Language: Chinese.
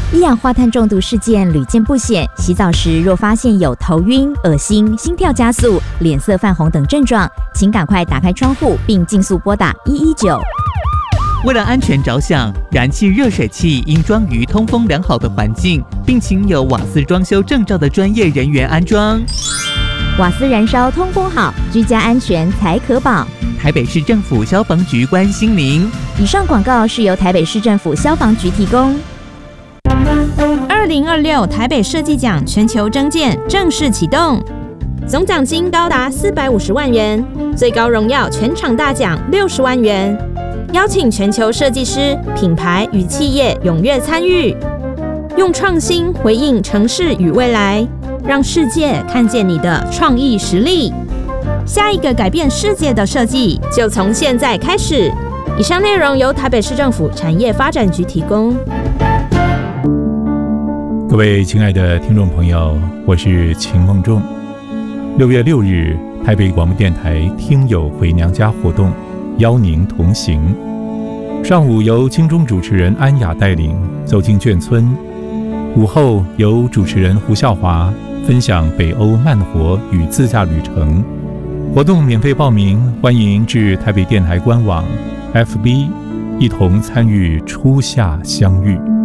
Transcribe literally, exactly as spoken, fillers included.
一氧化碳中毒事件屡见不鲜，洗澡时若发现有头晕、恶心、心跳加速、脸色泛红等症状，请赶快打开窗户并尽速拨打一一九。 为了安全着想，燃气热水器应装于通风良好的环境，并请有瓦斯装修证照的专业人员安装。 瓦斯燃烧通风好，居家安全才可保。 台北市政府消防局关心您。 以上广告是由台北市政府消防局提供。 二零二六台北设计奖全球征件正式启动，总奖金高达四百五十万元，最高荣耀全场大奖六十万元。邀请全球设计师、品牌与企业踊跃参与，用创新回应城市与未来，让世界看见你的创意实力。下一个改变世界的设计，就从现在开始。以上内容由台北市政府产业发展局提供。 各位亲爱的听众朋友，我是秦梦仲。六月六日，台北广播电台听友回娘家活动，邀您同行。上午由金钟主持人安雅带领走进眷村，午后由主持人胡孝华分享北欧慢活与自驾旅程。活动免费报名，欢迎至台北电台官网 F B 一同参与初夏相遇。